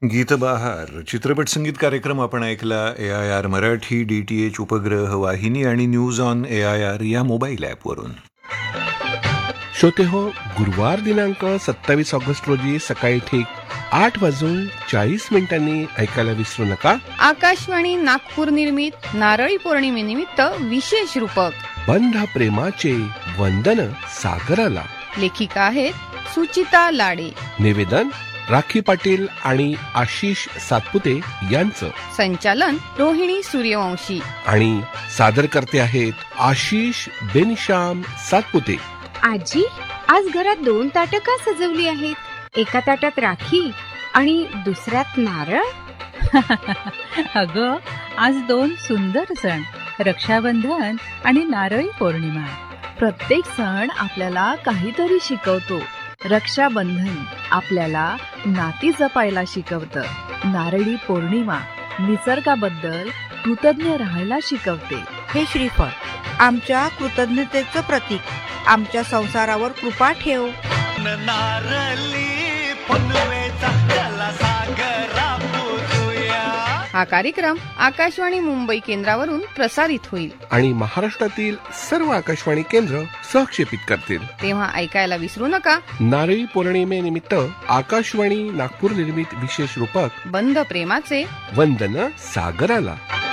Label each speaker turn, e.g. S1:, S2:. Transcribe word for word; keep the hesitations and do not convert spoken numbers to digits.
S1: गीतबहार चित्रपट संगीत कार्यक्रम आपण ऐकला. ए I R Marathi, D T H उपग्रह वाहिनी आणि news on A I R या मोबाईल ॲपवरून.
S2: श्रोते हो, गुरुवार दिनांक सत्तावीस ऑगस्ट रोजी सकाळी ठीक आठ वाजून चाळीस मिनिटांनी ऐकायला विसरू नका.
S3: आकाशवाणी नागपूर निर्मित नारळी पौर्णिमेनिमित्त विशेष रूपक
S2: बंध प्रेमाचे वंदन सागराला.
S3: लेखिका आहेत सुचिता लाडे.
S2: निवेदन राखी पाटील आणि आशिष सातपुते यांचं.
S3: संचालन रोहिणी सूर्यवंशी.
S2: आणि सादर करते आहेत आशिष बेनिशाम सातपुते.
S4: आजी, आज घरात दोन ताटं का सजवली आहेत? एका ताटात राखी आणि दुसऱ्यात नारळ.
S5: अगं, आज दोन सुंदर सण, रक्षाबंधन आणि नारळी पौर्णिमा. प्रत्येक सण आपल्याला काहीतरी शिकवतो. रक्षाबंधन आपल्याला नाती जपायला शिकवतं. नारळी पौर्णिमा निसर्गाबद्दल कृतज्ञ राहायला शिकवते.
S6: हे श्रीफळ आमच्या कृतज्ञतेचं प्रतीक. आमच्या संसारावर कृपा ठेव.
S7: नारळी पनवेचा जला सागरा पूजुया.
S3: हा कार्यक्रम आकाशवाणी मुंबई केंद्रावरून प्रसारित होईल
S2: आणि महाराष्ट्रातील सर्व आकाशवाणी केंद्र सहक्षेपित करतील.
S3: तेव्हा ऐकायला विसरू नका.
S2: नारळी पौर्णिमेनिमित्त आकाशवाणी नागपूर निर्मित विशेष रूपक
S3: बंध प्रेमाचे
S2: वंदन सागराला.